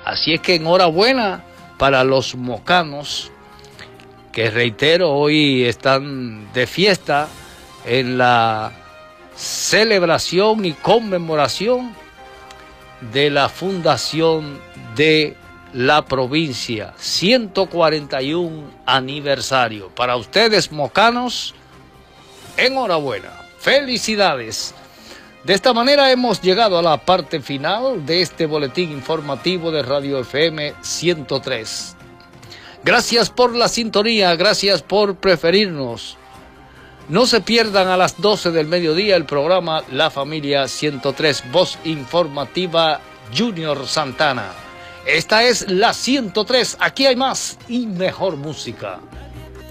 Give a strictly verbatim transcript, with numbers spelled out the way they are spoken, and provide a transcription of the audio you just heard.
Así es que enhorabuena para los mocanos, que reitero, hoy están de fiesta en la celebración y conmemoración de la fundación de la provincia, ciento cuarenta y uno aniversario. Para ustedes, mocanos, enhorabuena, felicidades. De esta manera hemos llegado a la parte final de este boletín informativo de Radio F M ciento tres. Gracias por la sintonía, gracias por preferirnos. No se pierdan a las doce del mediodía el programa La Familia ciento tres, voz informativa Junior Santana. Esta es la ciento tres, aquí hay más y mejor música.